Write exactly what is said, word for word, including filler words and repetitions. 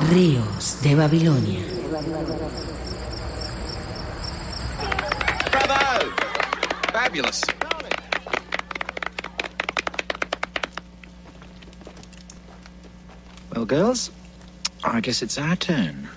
Ríos de Babilonia. Bravo! Fabulous. Well, girls, I guess it's our turn.